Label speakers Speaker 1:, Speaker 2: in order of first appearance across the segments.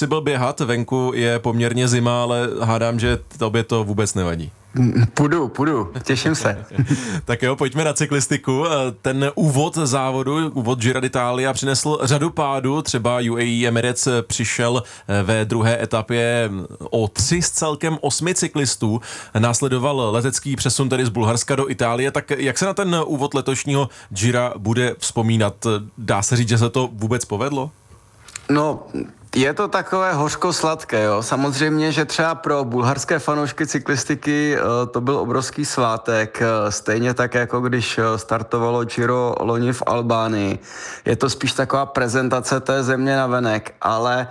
Speaker 1: si byl běhat, venku je poměrně zima, ale hádám, že tobě to vůbec nevadí.
Speaker 2: Půjdu, těším se.
Speaker 1: Tak jo, pojďme na cyklistiku. Ten úvod závodu, úvod Giro d'Italia přinesl řadu pádů, třeba UAE Emirates přišel ve druhé etapě o 3 z celkem 8 cyklistů. Následoval letecký přesun tedy z Bulharska do Itálie, tak jak se na ten úvod letošního Gira bude vzpomínat? Dá se říct, že se to vůbec povedlo?
Speaker 2: No, je to takové hořko-sladké, jo. Samozřejmě, že třeba pro bulharské fanoušky cyklistiky to byl obrovský svátek, stejně tak, jako když startovalo Giro loni v Albánii. Je to spíš taková prezentace té země navenek, ale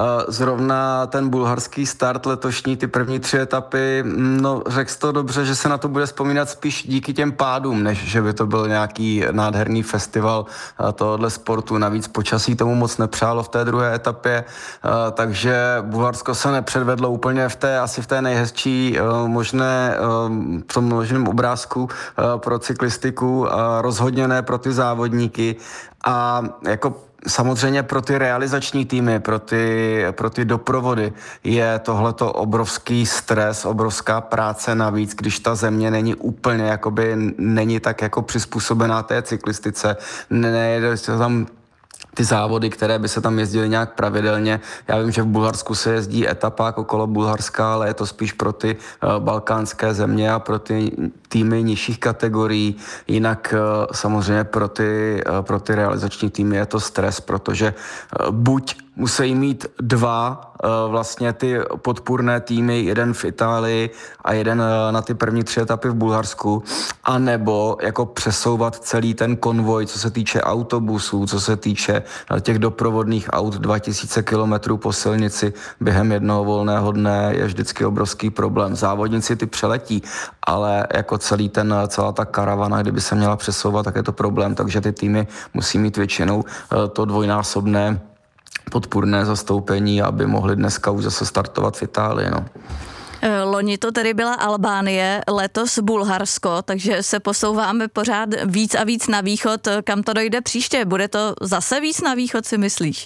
Speaker 2: zrovna ten bulharský start letošní, ty první 3 etapy, no řekl jsi to dobře, že se na to bude vzpomínat spíš díky těm pádům, než že by to byl nějaký nádherný festival tohohle sportu. Navíc počasí tomu moc nepřálo v té druhé etapě, takže Bulharsko se nepředvedlo úplně asi v té nejhezčí možné, v tom možném obrázku pro cyklistiku, rozhodně ne pro ty závodníky a jako samozřejmě pro ty realizační týmy, pro ty doprovody je tohleto obrovský stres, obrovská práce navíc, když ta země není úplně, jakoby není tak jako přizpůsobená té cyklistice, nejde se tam ty závody, které by se tam jezdily nějak pravidelně. Já vím, že v Bulharsku se jezdí etapák okolo Bulharska, ale je to spíš pro ty balkánské země a pro ty týmy nižších kategorií. Jinak samozřejmě pro ty realizační týmy je to stres, protože buď musí mít 2 vlastně ty podpůrné týmy, jeden v Itálii a jeden na ty první 3 etapy v Bulharsku, anebo jako přesouvat celý ten konvoj, co se týče autobusů, co se týče těch doprovodných aut 2000 kilometrů po silnici během jednoho volného dne je vždycky obrovský problém. Závodníci ty přeletí, ale jako celá ta karavana, kdyby se měla přesouvat, tak je to problém, takže ty týmy musí mít většinou to dvojnásobné podpůrné zastoupení, aby mohli dneska už zase startovat v Itálii. No.
Speaker 3: Loni to tedy byla Albánie, letos Bulharsko, takže se posouváme pořád víc a víc na východ. Kam to dojde příště? Bude to zase víc na východ, si myslíš?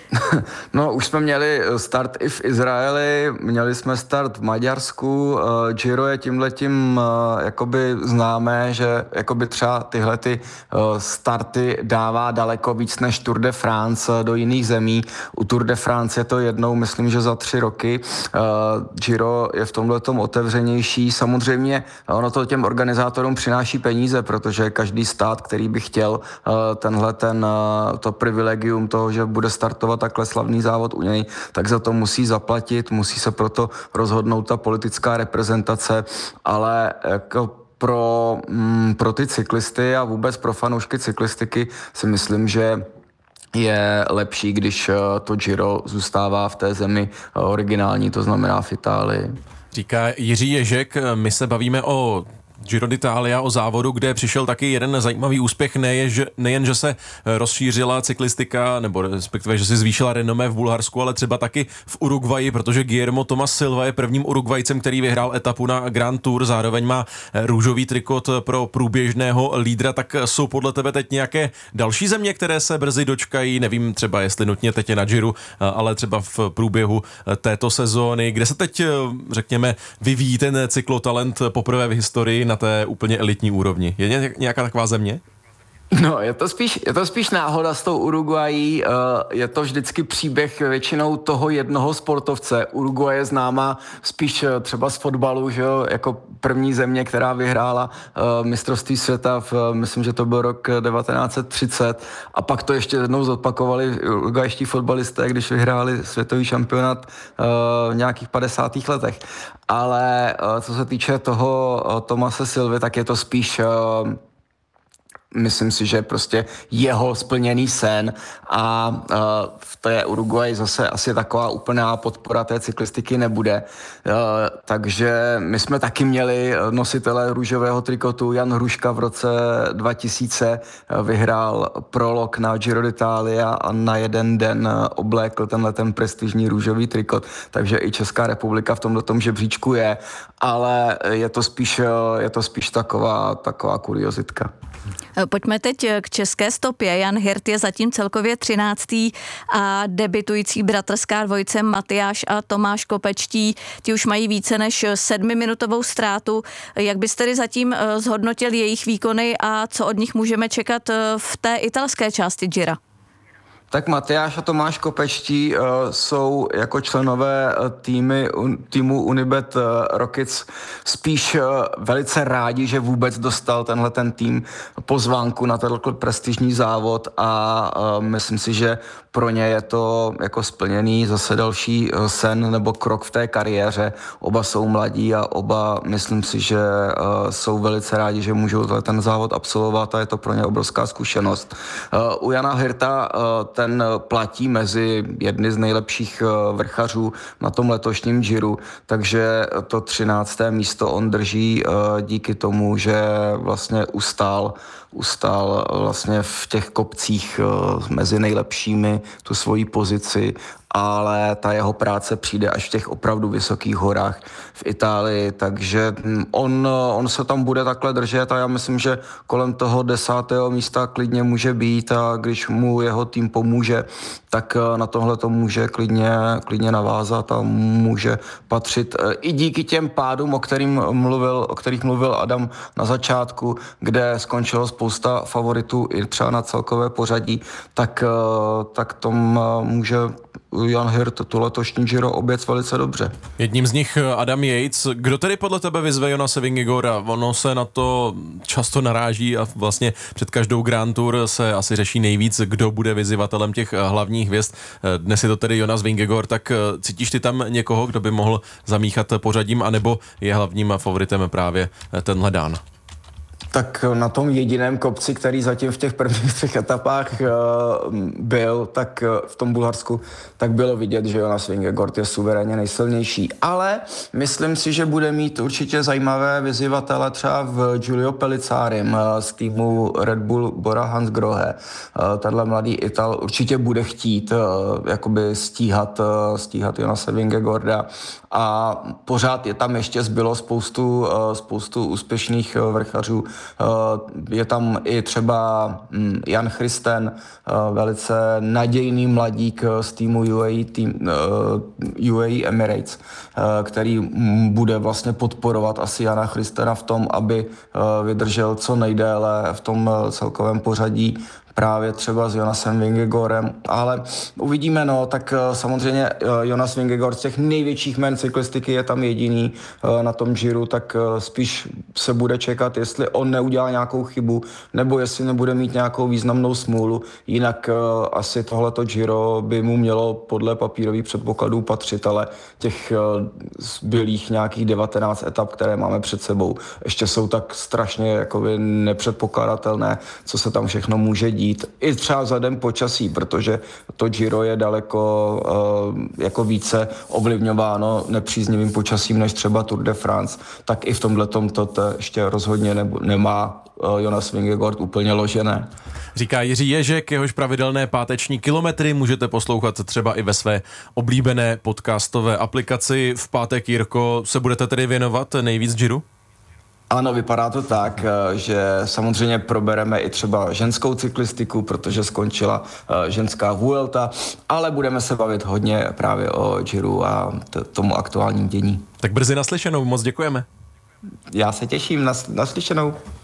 Speaker 2: No, už jsme měli start i v Izraeli, měli jsme start v Maďarsku, Giro je tímhletím jakoby známé, že jakoby třeba tyhle ty starty dává daleko víc než Tour de France do jiných zemí. U Tour de France je to jednou, myslím, že za 3 roky. Giro je v tomhletom otevřenější. Samozřejmě ono to těm organizátorům přináší peníze, protože každý stát, který by chtěl to privilegium toho, že bude startovat takhle slavný závod u něj, tak za to musí zaplatit, musí se proto rozhodnout ta politická reprezentace, ale jako pro ty cyklisty a vůbec pro fanoušky cyklistiky si myslím, že je lepší, když to Giro zůstává v té zemi originální, to znamená v Itálii.
Speaker 1: Říká Jiří Ježek, my se bavíme o Giro d'Italia, o závodu, kde přišel taky jeden zajímavý úspěch, nejen, že se rozšířila cyklistika, nebo respektive, že si zvýšila renomé v Bulharsku, ale třeba taky v Uruguayi, protože Guillermo Tomás Silva je prvním Urugvajcem, který vyhrál etapu na Grand Tour, zároveň má růžový trikot pro průběžného lídra. Tak jsou podle tebe teď nějaké další země, které se brzy dočkají, nevím třeba jestli nutně teď je na Giru, ale třeba v průběhu této sezóny, kde se teď, řekněme, vyvíjí ten cyklotalent poprvé v historii na té úplně elitní úrovni. Je nějaká taková země?
Speaker 2: No, je to spíš náhoda s tou Uruguayí. Je to vždycky příběh většinou toho jednoho sportovce. Uruguay je známá spíš třeba z fotbalu, že jo, jako první země, která vyhrála mistrovství světa myslím, že to byl rok 1930 a pak to ještě jednou zopakovali urugvajští fotbalisté, když vyhráli světový šampionát v nějakých 50. letech. Ale co se týče toho Tomase Silvy, tak je to spíš myslím si, že prostě jeho splněný sen a v té Uruguay zase asi taková úplná podpora té cyklistiky nebude. Takže my jsme taky měli nositele růžového trikotu. Jan Hruška v roce 2000 vyhrál prolog na Giro d'Italia a na jeden den oblékl ten prestižní růžový trikot. Takže i Česká republika v tomto žebříčku je, ale je to spíš taková kuriozitka.
Speaker 3: Pojďme teď k české stopě. Jan Hirt je zatím celkově 13. a debitující bratrská dvojice Matyáš a Tomáš Kopečtí, ti už mají více než 7minutovou ztrátu. Jak byste tedy zatím zhodnotil jejich výkony a co od nich můžeme čekat v té italské části Gira?
Speaker 2: Tak Matyáš a Tomáš Kopečtí jsou jako členové týmu Unibet Rockets spíš velice rádi, že vůbec dostal tenhle ten tým pozvánku na tenhle prestižní závod a myslím si, že pro ně je to jako splněný zase další sen nebo krok v té kariéře. Oba jsou mladí a oba myslím si, že jsou velice rádi, že můžou ten závod absolvovat a je to pro ně obrovská zkušenost. U Jana Hirta ten platí mezi jedny z nejlepších vrchařů na tom letošním Giru, takže to 13. místo on drží díky tomu, že vlastně ustál vlastně v těch kopcích mezi nejlepšími tu svoji pozici, ale ta jeho práce přijde až v těch opravdu vysokých horách v Itálii, takže on se tam bude takhle držet a já myslím, že kolem toho 10. místa klidně může být a když mu jeho tým pomůže, tak na tohle to může klidně navázat a může patřit i díky těm pádům, o kterých mluvil Adam na začátku, kde skončilo spousta favoritů i třeba na celkové pořadí, tak tom může Jan Hirt tu letošní Giro oběc velice dobře.
Speaker 1: Jedním z nich Adam Yates. Kdo tedy podle tebe vyzve Jonase Vingegaarda? Ono se na to často naráží a vlastně před každou Grand Tour se asi řeší nejvíc, kdo bude vyzývatelem těch hlavních hvězd. Dnes je to tedy Jonas Vingegaard, tak cítíš ty tam někoho, kdo by mohl zamíchat pořadím, anebo je hlavním favoritem právě tenhle Dán?
Speaker 2: Tak na tom jediném kopci, který zatím v těch prvních 3 etapách byl, tak v tom Bulharsku, tak bylo vidět, že Jonas Vingegaard je suverénně nejsilnější. Ale myslím si, že bude mít určitě zajímavé vyzývatele třeba v Giulio Pellicarim z týmu Red Bull Bora Hansgrohe. Tenhle mladý Ital určitě bude chtít jakoby stíhat Jonase Vingegaarda a pořád je tam ještě zbylo spoustu úspěšných vrchařů. Je tam i třeba Jan Christen, velice nadějný mladík z týmu UAE Emirates, který bude vlastně podporovat asi Jana Christena v tom, aby vydržel co nejdéle v tom celkovém pořadí právě třeba s Jonasem Vingegaardem, ale uvidíme, tak samozřejmě Jonas Vingegaard z těch největších jmen cyklistiky je tam jediný na tom Giru, tak spíš se bude čekat, jestli on neudělá nějakou chybu, nebo jestli nebude mít nějakou významnou smůlu, jinak asi tohleto Giro by mu mělo podle papírových předpokladů patřit, ale těch zbylých nějakých 19 etap, které máme před sebou, ještě jsou tak strašně jakoby nepředpokladatelné, co se tam všechno může dít. I třeba vzhledem počasí, protože to Giro je daleko jako více ovlivňováno nepříznivým počasím než třeba Tour de France, tak i v tomhletom to ještě rozhodně nemá Jonas Vingegaard úplně ložené.
Speaker 1: Říká Jiří Ježek, jehož pravidelné páteční kilometry můžete poslouchat třeba i ve své oblíbené podcastové aplikaci. V pátek, Jirko, se budete tedy věnovat nejvíc Giru?
Speaker 2: Ano, vypadá to tak, že samozřejmě probereme i třeba ženskou cyklistiku, protože skončila ženská Vuelta, ale budeme se bavit hodně právě o Giru a tomu aktuálním dění.
Speaker 1: Tak brzy naslyšenou, moc děkujeme.
Speaker 2: Já se těším, naslyšenou.